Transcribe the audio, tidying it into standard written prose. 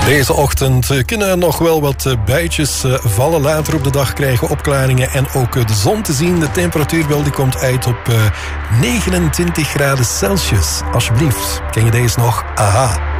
Deze ochtend kunnen er nog wel wat buitjes vallen. Later op de dag krijgen we opklaringen en ook de zon te zien. De temperatuur wel, die komt uit op 29 graden Celsius. Alsjeblieft, ken je deze nog? Aha.